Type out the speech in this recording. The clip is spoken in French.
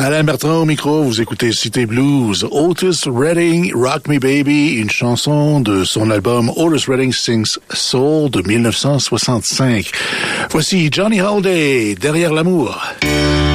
Alain Bertrand au micro, vous écoutez Cité Blues. Otis Redding, Rock Me Baby, une chanson de son album Otis Redding Sings Soul de 1965. Voici Johnny Hallyday, Derrière l'amour.